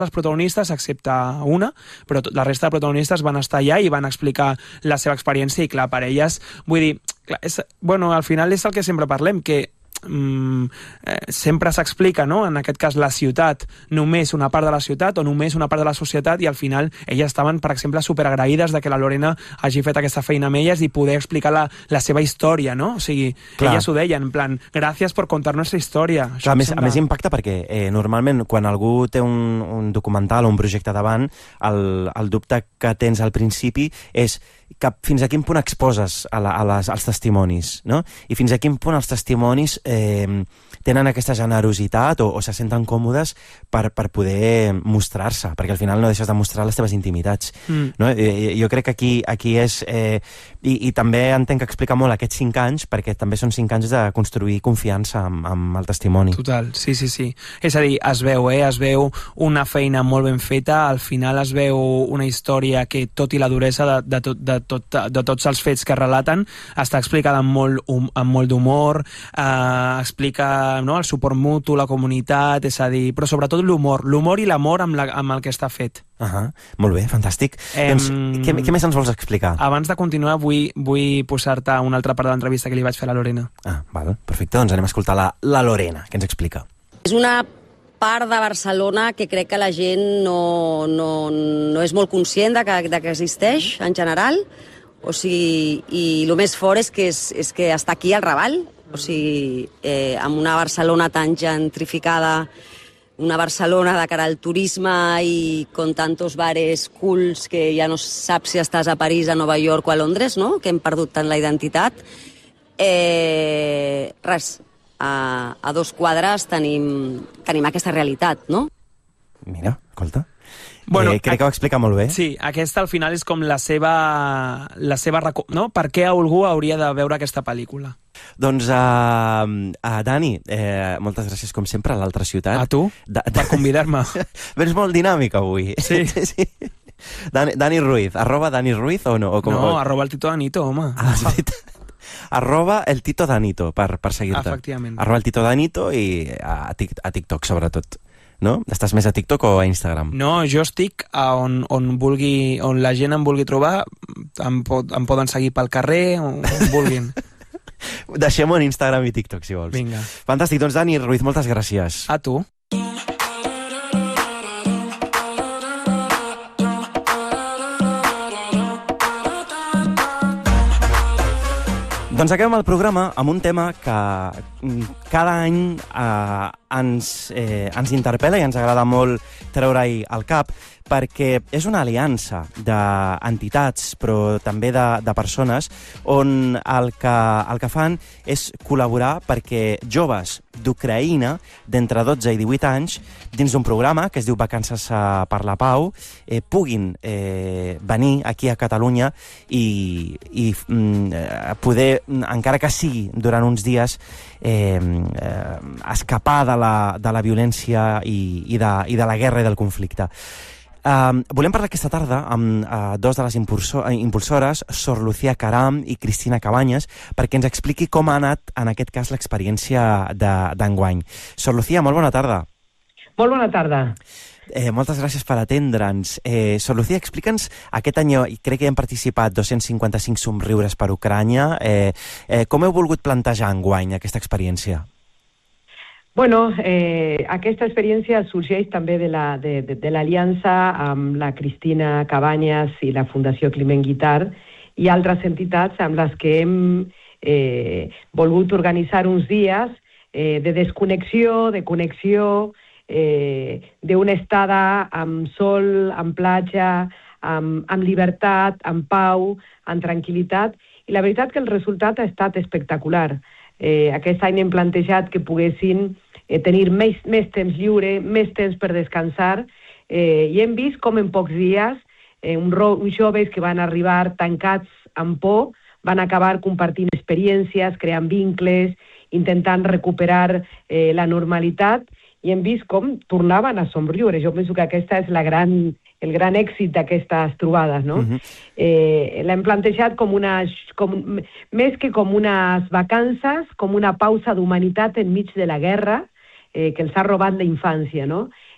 les protagonistes, excepte una, però la resta de protagonistes van estar allà i van explicar la seva experiència i, clar, per elles, vull dir, clar, al final és el que sempre parlem, que sempre s'explica, no? En aquest cas la ciutat, només una part de la ciutat o només una part de la societat, i al final elles estaven, per exemple, superagraïdes de que la Lorena hagi fet aquesta feina amb elles i poder explicar la seva història, no? O sigui, elles ho deien, en plan, gràcies per contar nostra història. Clar, a més impacta perquè normalment quan algú té un documental o un projecte davant, el dubte que tens al principi és fins a quin punt exposes als testimonis, no? I fins a quin punt els testimonis tenen aquesta generositat o se senten còmodes per poder mostrar-se, perquè al final no deixes de mostrar les teves intimitats. No? Jo crec que aquí és... I també entenc que explica molt aquests 5 anys, perquè també són 5 anys de construir confiança amb el testimoni. Total, sí. És a dir, es veu una feina molt ben feta, al final es veu una història que, tot i la duresa de tots els fets que relaten, està explicada amb molt d'humor, explica el suport mutu, la comunitat, és a dir, però sobretot l'humor i l'amor amb el que està fet. Molt bé, fantàstic. Doncs, què més ens vols explicar? Abans de continuar, vull posar-te una altra part de l'entrevista que li vaig fer a la Lorena. Val, perfecte, doncs anem a escoltar la Lorena, que ens explica. És una part de Barcelona que crec que la gent no és molt conscient de que existeix, en general. O sigui, i el més fort és que està aquí al Raval. O sigui, amb una Barcelona tan gentrificada, una Barcelona de cara al turisme i con tantos bares cools que ja no saps si estàs a París, a Nova York o a Londres, no? Que hem perdut tant la identitat. A 2 quadres tenim aquesta realitat, no? Mira, escolta. Crec que ho explica molt bé. Sí, aquesta al final és com la seva no? Per què algú hauria de veure aquesta pel·lícula? Doncs, Dani, moltes gràcies com sempre a l'altra ciutat. A tu, per convidar-me. Vens molt dinàmic avui. Sí. Dani Ruiz, @Dani Ruiz o no? No, @el Tito Danito, home. @el Tito Danito, per seguir-te. Efectivament. @el Tito Danito i a TikTok, sobretot. No? Estàs més a TikTok o a Instagram? No, jo estic on la gent em vulgui trobar, em poden seguir pel carrer, on vulguin. Deixem-ho en Instagram i TikTok, si vols. Vinga. Fantàstic, doncs Dani Ruiz, moltes gràcies. A tu. Doncs acabem el programa amb un tema que cada any ens interpel·la i ens agrada molt treure-hi al cap, perquè és una aliança d'entitats, però també de persones, on el que fan és col·laborar perquè joves d'Ucraïna, d'entre 12 i 18 anys, dins d'un programa que es diu Vacances per la Pau, puguin venir aquí a Catalunya i poder, encara que sigui durant uns dies, escapar de la violència i de la guerra i del conflicte. Volem parlar aquesta tarda amb 2 de les impulsores, Sor Lucía Caram i Cristina Cabanyes, perquè ens expliqui com ha anat, en aquest cas, l'experiència d'enguany. Sor Lucía, molt bona tarda. Molt bona tarda. Moltes gràcies per atendre'ns. Sor Lucía, explica'ns, aquest any crec que hi han participat 255 somriures per Ucrània. Com heu volgut plantejar enguany aquesta experiència? Bueno, aquesta experiència sorgeix també de l'aliança amb la Cristina Cabanyes i la Fundació Climent Guitart i altres entitats amb les que hem volgut organitzar uns dies de desconnexió, de connexió, d'una estada amb sol, amb platja, amb llibertat, amb pau, amb tranquil·litat. I la veritat que el resultat ha estat espectacular. Aquest any hem plantejat que poguessin tenir més temps lliure, més temps per descansar, i hem vist com en pocs dies uns joves que van arribar tancats amb por van acabar compartint experiències, creant vincles, intentant recuperar la normalitat, i hem vist com tornaven a somriure. Jo penso que aquesta és el gran èxit d'aquestes trobades, no? L'hem plantejat més que com unes vacances, com una pausa d'humanitat enmig de la guerra que ens ha robat la infància, no?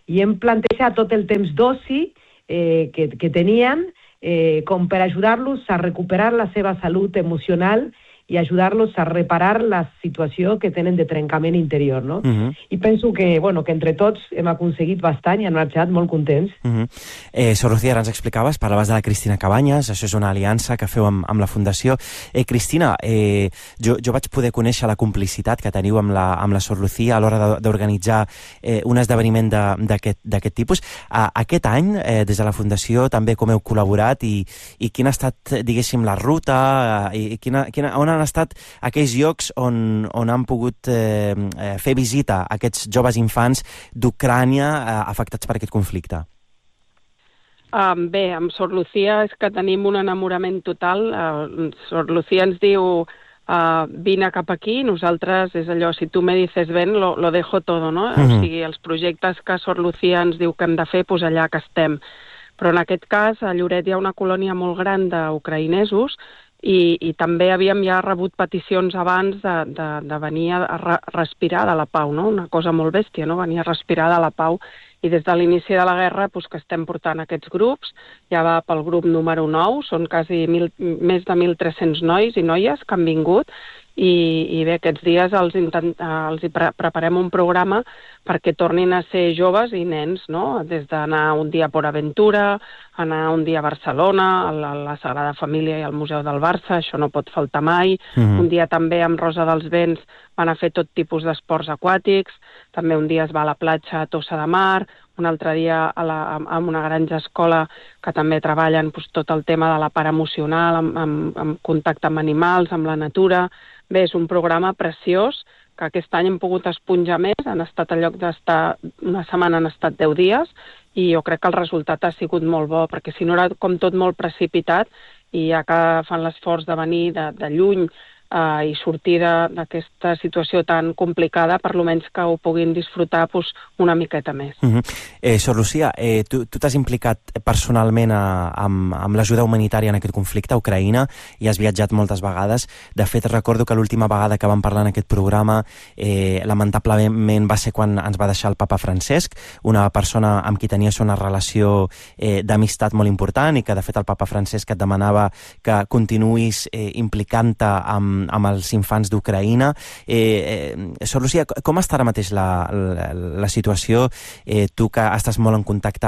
i hem plantejat tot el temps d'oci que tenien com per ajudar-los a recuperar la seva salut emocional i ajudar-los a reparar la situació que tenen de trencament interior, no? I penso que, que entre tots hem aconseguit bastant i han marxat molt contents. Sor Lucía, ara ens explicaves, parlaves de la Cristina Cabanyes, això és una aliança que feu amb la Fundació. Cristina, jo vaig poder conèixer la complicitat que teniu amb la Sor Lucía a l'hora d'organitzar un esdeveniment d'aquest tipus. Aquest any, des de la Fundació, també com heu col·laborat i quina ha estat, diguéssim, la ruta i on han estat aquells llocs on han pogut fer visita a aquests joves infants d'Ucrània afectats per aquest conflicte? Bé, amb Sor Lucía és que tenim un enamorament total. Sor Lucía ens diu vine cap aquí, nosaltres és allò, si tu me dices ven, lo dejo todo, no? O sigui, els projectes que Sor Lucía ens diu que hem de fer, doncs allà que estem. Però en aquest cas, a Lloret hi ha una colònia molt gran d'ucraïnesos i també havíem ja rebut peticions abans de venir a respirar de la pau, no? Una cosa molt bèstia, no? Venir a respirar de la pau. I des de l'inici de la guerra doncs, que estem portant aquests grups, ja va pel grup número 9, són quasi més de 1.300 nois i noies que han vingut i bé, aquests dies els preparem un programa perquè tornin a ser joves i nens, no? Des d'anar un dia a Port Aventura, anar un dia a Barcelona, a la Sagrada Família i al Museu del Barça, això no pot faltar mai. Un dia també amb Rosa dels Vents van a fer tot tipus d'esports aquàtics, també un dia es va a la platja a Tossa de Mar, un altre dia a una granja escola que també treballen tot el tema de la part emocional, amb contacte amb animals, amb la natura. Bé, és un programa preciós que aquest any hem pogut esponjar més, han estat en lloc d'estar una setmana, han estat 10 dies, i jo crec que el resultat ha sigut molt bo, perquè si no era com tot molt precipitat, i ja que fan l'esforç de venir de lluny i sortir d'aquesta situació tan complicada, per almenys que ho puguin disfrutar una miqueta més. Sor Lucía, tu t'has implicat personalment amb l'ajuda humanitària en aquest conflicte a Ucraïna i has viatjat moltes vegades. De fet, recordo que l'última vegada que vam parlar en aquest programa lamentablement va ser quan ens va deixar el papa Francesc, una persona amb qui tenies una relació d'amistat molt important i que de fet el papa Francesc et demanava que continuïs implicant-te amb els infants d'Ucraïna. Sor Lucía, com està ara mateix la situació? Tu que estàs molt en contacte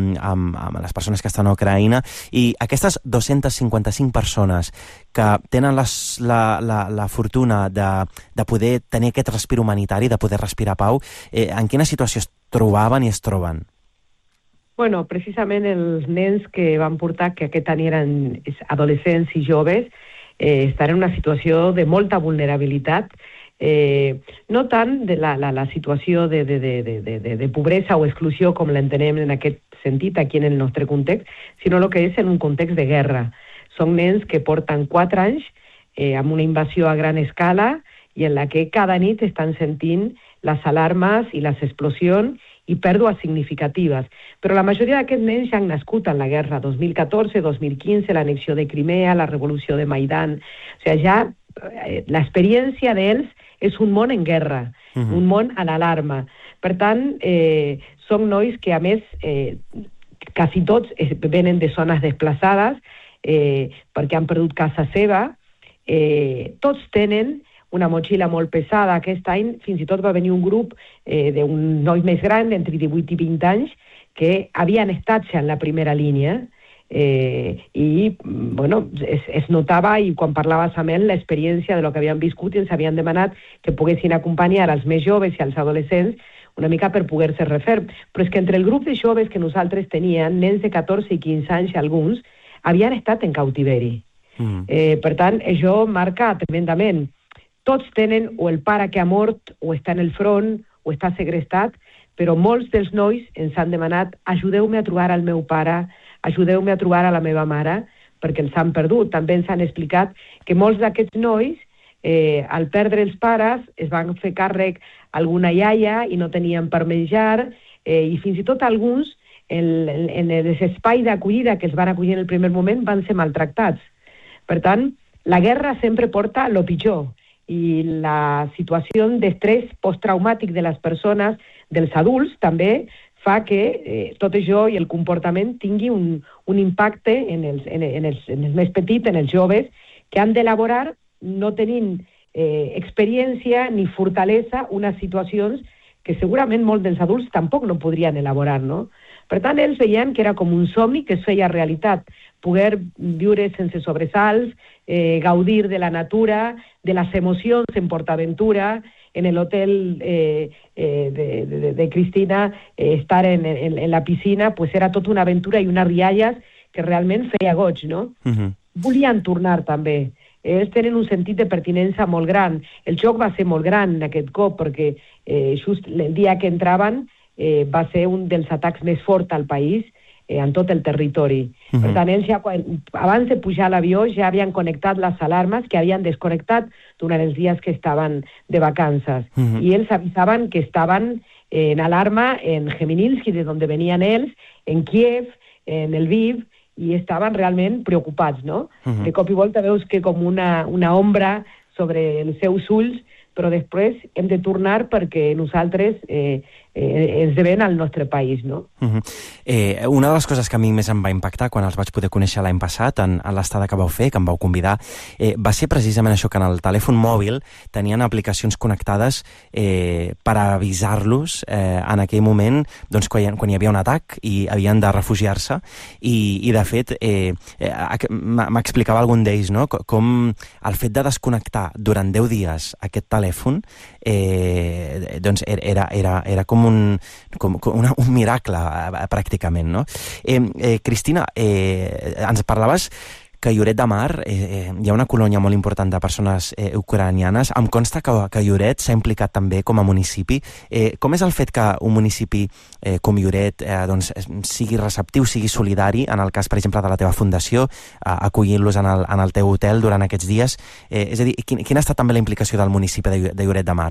amb les persones que estan a Ucraïna, i aquestes 255 persones que tenen la fortuna de poder tenir aquest respir humanitari, de poder respirar pau, en quina situació es trobaven i es troben? Bueno, precisament els nens que van portar, que aquest any eren adolescents i joves, estan en una situació de molta vulnerabilitat, no tant de la situació de pobresa o exclusió com l'entenem en aquest sentit aquí en el nostre context, sinó el que és en un context de guerra. Són nens que porten 4 anys amb una invasió a gran escala i en la que cada nit estan sentint les alarmes i les explosions i pèrdues significatives. Però la majoria d'aquests nens ja han nascut en la guerra, 2014, 2015, l'anexió de Crimea, la revolució de Maidan. O sigui, ja l'experiència d'ells és un món en guerra, un món en alarma. Per tant, són nois que, a més, quasi tots venen de zones desplaçades perquè han perdut casa seva. Tots tenen una motxilla molt pesada. Aquest any fins i tot va venir un grup d'un noi més gran, entre 18 i 20 anys, que havien estat ja en la primera línia i bueno, es notava, i quan parlaves amb ell, l'experiència de lo que havien viscut, i ens havien demanat que poguessin acompanyar als més joves i als adolescents una mica per poder-se refer. Però és que entre el grup de joves que nosaltres teníem, nens de 14 i 15 anys, alguns, havien estat en cautiveri. Per tant, això marca tremendament. Tots tenen o el pare que ha mort, o està en el front, o està segrestat, però molts dels nois ens han demanat: ajudeu-me a trobar el meu pare, ajudeu-me a trobar a la meva mare, perquè els han perdut. També ens han explicat que molts d'aquests nois, al perdre els pares, es van fer càrrec alguna iaia i no tenien per menjar, i fins i tot alguns, en els espais d'acollida que els van acollir en el primer moment, van ser maltractats. Per tant, la guerra sempre porta lo pitjor, i la situació d'estrès posttraumàtic de les persones, dels adults també, fa que tot això i el comportament tingui un impacte en els més petits, en els joves, que han d'elaborar, no tenint experiència ni fortalesa, unes situacions que segurament molts dels adults tampoc no podrien elaborar, no? Per tant, ells veien que era com un somni que es feia realitat, poder viure sense sobresalts, gaudir de la natura, de les emocions en PortAventura, en l'hotel de Cristina, estar en la piscina, pues era tota una aventura i unes rialles que realment feia goig, no? Volien tornar també. Ells tenen un sentit de pertinença molt gran. El xoc va ser molt gran aquest cop, perquè just el dia que entraven va ser un dels atacs més forts al país, en tot el territori. Per tant, ells ja, abans de pujar a l'avió, ja havien connectat les alarmes que havien desconnectat durant els dies que estaven de vacances. I ells avisaven que estaven en alarma en Khmelnytskyi, de on venien ells, en Kiev, en Lviv, i estaven realment preocupats, no? De cop i volta veus que com una ombra sobre els seus ulls, però després hem de tornar perquè nosaltres ens devem al nostre país, no? Una de les coses que a mi més em va impactar quan els vaig poder conèixer l'any passat, en l'estada que vau fer, que em vau convidar, va ser precisament això, que en el telèfon mòbil tenien aplicacions connectades per avisar-los en aquell moment doncs, quan hi havia un atac i havien de refugiar-se, i de fet m'explicava algun d'ells, no? Com el fet de desconnectar durant 10 dies aquest telèfon doncs era com un miracle pràcticament, no? Cristina, ens parlaves que a Lloret de Mar hi ha una colònia molt important de persones ucranianes. Em consta que Lloret s'ha implicat també com a municipi. Com és el fet que un municipi com Lloret doncs, sigui receptiu, sigui solidari, en el cas, per exemple, de la teva fundació, acollint-los en el teu hotel durant aquests dies? És a dir, quina ha estat també la implicació del municipi de Lloret de Mar?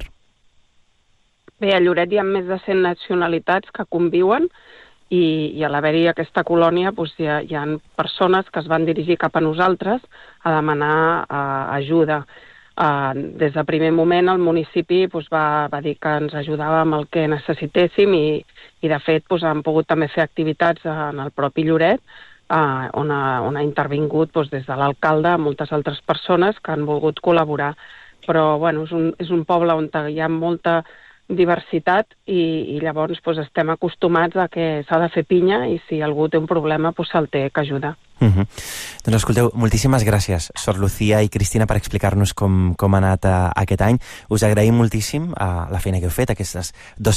Bé, a Lloret hi ha més de 100 nacionalitats que conviuen, i a l'haver-hi aquesta colònia doncs hi ha persones que es van dirigir cap a nosaltres a demanar ajuda. Des del primer moment el municipi doncs, va dir que ens ajudava amb el que necessitéssim i de fet doncs, han pogut també fer activitats en el propi Lloret on ha intervingut doncs, des de l'alcalde moltes altres persones que han volgut col·laborar. Però bueno, és un poble on hi ha molta diversitat i llavors doncs, estem acostumats a que s'ha de fer pinya i si algú té un problema doncs, se'l té que ajudar. Doncs escolteu, moltíssimes gràcies, Sor Lucía i Cristina, per explicar-nos com ha anat aquest any. Us agraïm moltíssim la feina que heu fet, aquestes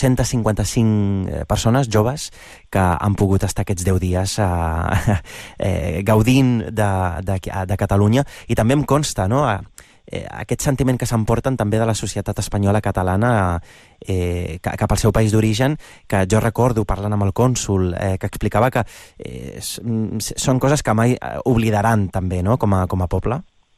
255 persones joves que han pogut estar aquests 10 dies gaudint de Catalunya, i també em consta, no?, aquest sentiment que s'emporten també de la societat espanyola catalana cap al seu país d'origen, que jo recordo parlant amb el cònsol, que explicava que són coses que mai oblidaran també, no?, com a poble.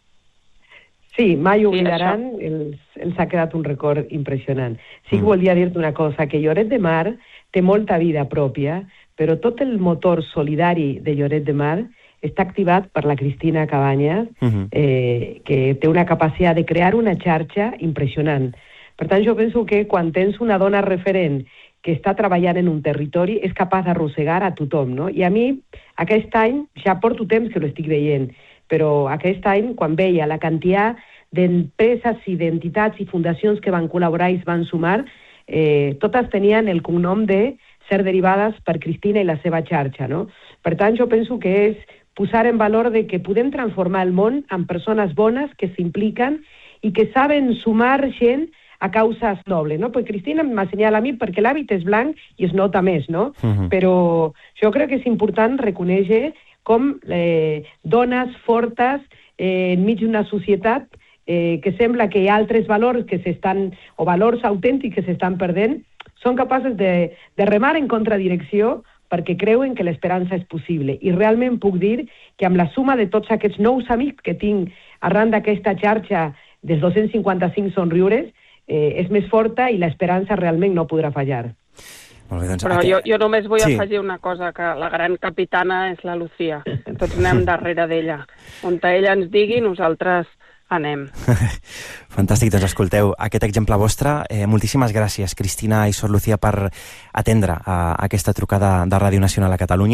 Sí, mai oblidaran, els ha quedat un record impressionant. Sí que volia dir-te una cosa, que Lloret de Mar té molta vida pròpia, però tot el motor solidari de Lloret de Mar està activat per la Cristina Cabanyes, que té una capacitat de crear una xarxa impressionant. Per tant, jo penso que quan tens una dona referent que està treballant en un territori, és capaç d'arrossegar a tothom, no? I a mi, aquest any, ja porto temps que l'estic veient, però aquest any, quan veia la quantitat d'empreses i d'entitats i fundacions que van col·laborar i es van sumar, totes tenien el cognom de ser derivades per Cristina i la seva xarxa, no? Per tant, jo penso que és posar en valor de que podem transformar el món amb persones bones que s'impliquen i que saben sumar gent a causes nobles, no? Pues Cristina m'assenyala a mi perquè l'hàbit és blanc i es nota més, no? Però jo crec que és important reconèixer com dones fortes enmig d'una societat que sembla que hi ha altres valors que o valors autèntics que s'estan perdent, són capaces de remar en contradirecció perquè creuen que l'esperança és possible. I realment puc dir que amb la suma de tots aquests nous amics que tinc arran d'aquesta xarxa dels 255 somriures, és més forta i l'esperança realment no podrà fallar. Molt bé, doncs, però jo només vull afegir una cosa, que la gran capitana és la Lucía. Tots anem darrere d'ella. On ella ens digui, nosaltres anem. Fantàstic, doncs escolteu, aquest exemple vostre, moltíssimes gràcies, Cristina i Sor Lucía, per atendre aquesta trucada de Ràdio Nacional a Catalunya.